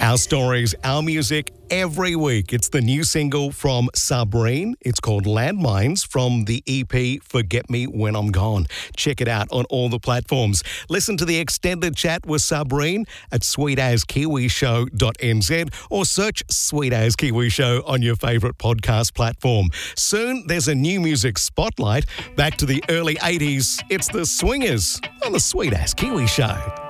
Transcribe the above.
Our stories, our music, every week. It's the new single from Sabrine. It's called Landmines from the EP Forget Me When I'm Gone. Check it out on all the platforms. Listen to the extended chat with Sabrine at sweetaskiwishow.nz or search Sweet As Kiwi Show on your favourite podcast platform. Soon there's a new music spotlight. Back to the early 80s, it's the Swingers on the Sweet As Kiwi Show.